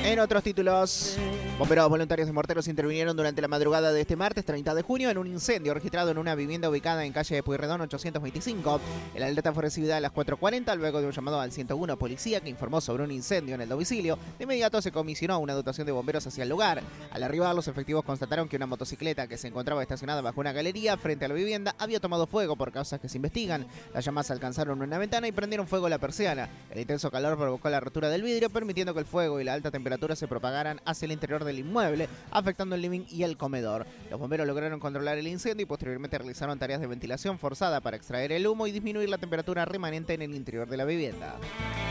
En otros títulos, bomberos voluntarios de Morteros intervinieron durante la madrugada de este martes 30 de junio en un incendio registrado en una vivienda ubicada en calle Pueyrredón 825. El alerta fue recibida a las 4:40 luego de un llamado al 101 policía que informó sobre un incendio en el domicilio. De inmediato se comisionó una dotación de bomberos hacia el lugar. Al arribar, los efectivos constataron que una motocicleta que se encontraba estacionada bajo una galería frente a la vivienda había tomado fuego por causas que se investigan. Las llamas alcanzaron una ventana y prendieron fuego a la persiana. El intenso calor provocó la rotura del vidrio, permitiendo que el fuego y la alta temperatura se propagaran hacia el interior del inmueble, afectando el living y el comedor. Los bomberos lograron controlar el incendio y posteriormente realizaron tareas de ventilación forzada para extraer el humo y disminuir la temperatura remanente en el interior de la vivienda.